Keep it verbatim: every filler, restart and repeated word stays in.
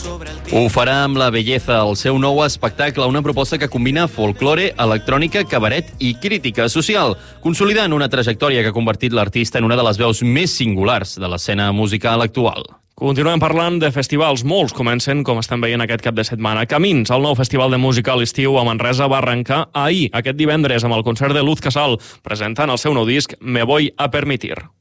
Ho farà amb La Belleza, el seu nou espectacle, una proposta que combina folklore, electrònica, cabaret i crítica social, consolidant una trajectòria que ha convertit l'artista en una de les veus més singulars de l'escena musical actual. Continuem parlant de festivals. Molts comencen, com estem veient aquest cap de setmana. Camins, el nou festival de música a l'estiu a Manresa, va arrencar ahir, aquest divendres, amb el concert de Luz Casal, presentant el seu nou disc Me voy a permitir.